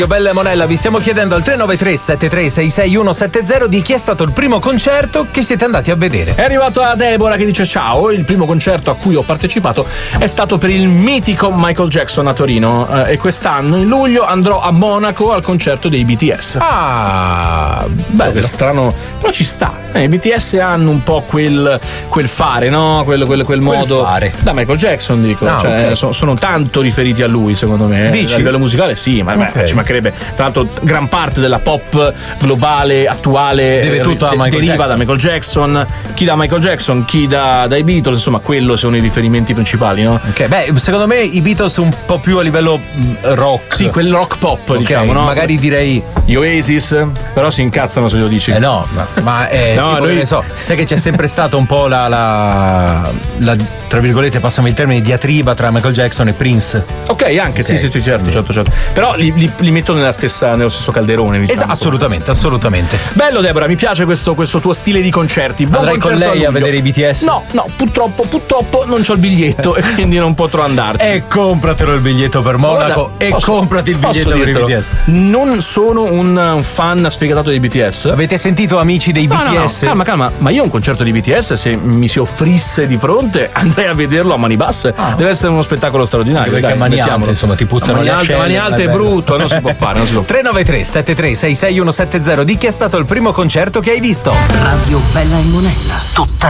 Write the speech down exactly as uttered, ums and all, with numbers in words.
Bella Monella, vi stiamo chiedendo al tre nove tre sette tre sei sei uno sette zero di chi è stato il primo concerto che siete andati a vedere. È arrivato a Deborah che dice: ciao, il primo concerto a cui ho partecipato è stato per il mitico Michael Jackson a Torino eh, e quest'anno in luglio andrò a Monaco al concerto dei B T S. Ah, bello. È strano, però ci sta. Eh, I B T S hanno un po' quel, quel fare, no? Quel, quel, quel modo fare. Da Michael Jackson, dico. No, cioè, okay. so, sono tanto riferiti a lui, secondo me. Dici? A livello musicale, sì, ma Okay. beh, ci mancherebbe. Tra l'altro, gran parte della pop globale attuale Deve tutto da de- Michael deriva Jackson. da Michael Jackson. Chi da Michael Jackson, chi da, dai Beatles, insomma, quello sono i riferimenti principali, no? Ok, beh, secondo me i Beatles un po' più a livello mh, rock. Sì, quel rock pop, Ok, diciamo, no? magari direi Gli Oasis, però si incazzano se lo dici. Eh no, ma, ma eh, No, tipo, noi- ne so, sai che c'è sempre stata un po' la, la, la tra virgolette, passami il termine, diatriba tra Michael Jackson e Prince. Ok, anche, Ok. sì, sì, sì, certo, certo, certo. Però li, li, li metto nella stessa, nello stesso calderone, diciamo. Esatto, assolutamente, assolutamente. Bello, Deborah, mi piace questo, questo tuo stile di concerti. Buon Andrai con concerto lei a luglio. vedere i B T S? No, no, purtroppo, purtroppo non c'ho il biglietto e quindi non potrò andarci. E compratelo il biglietto per Monaco. Guarda, e posso- comprati il posso biglietto per i dirtelo? B T S. Non sono un, un fan sfegatato dei B T S. Avete sentito, amici dei No, no, no, B T S? calma, calma, ma io un concerto di B T S, se mi si offrisse di fronte, andrei a vederlo a mani basse. Deve essere uno spettacolo straordinario. Perché dai, a mani alte, mettiamolo. insomma, ti puzzano mani le alte, ascelle, mani alte è bello. brutto, non si può fare, non si può fare. tre nove tre sette tre sei sei uno sette zero di chi è stato il primo concerto che hai visto? Radio Bella e Monella. Tutta